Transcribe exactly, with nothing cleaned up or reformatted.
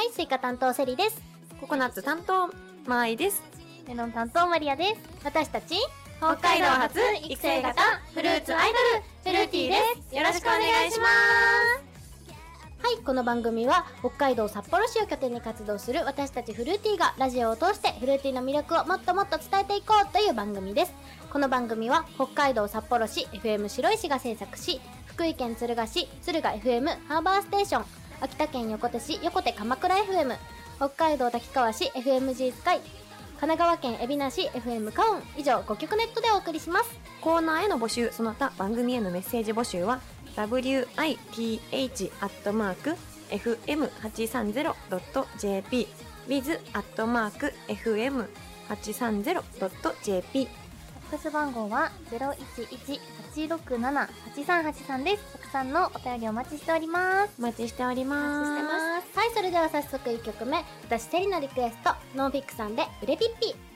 い、スイカ担当セリです。 ココナッツ担当マーイです。 メロン担当マリアです。 私たち北海道発育成型フルーツアイドルフルーティーです。よろしくお願いします。 はい、この番組は北海道札幌市を拠点に活動する私たちフルーティーがラジオを通してフルーティーの魅力をもっともっと伝えていこうという番組です。この番組は北海道札幌市 エフエム 白石が制作し、福井県敦賀市敦賀 エフエム ハーバーステーション、秋田県横手市横手鎌倉 エフエム、 北海道滝川市 エフエムジー スカイ、神奈川県海老名市 エフエム カウン、以上ごきょくネットでお送りします。 コーナーへの募集、その他番組へのメッセージ募集は ダブリューアイティーエイチ アットマーク エフエムはちさんぜろ ドット ジェーピー with アットマーク エフエムはちさんぜろ ドット ジェーピー。 ファックス番号は ゼロいちいちはちろくななはちさんはちさんです。たくさんのお便りお待ちしております。 お待ちしております。 お待ちしてます。はい、それでは早速いっきょくめ、私セリのリクエスト、ノンフィックさんでウレピッピ。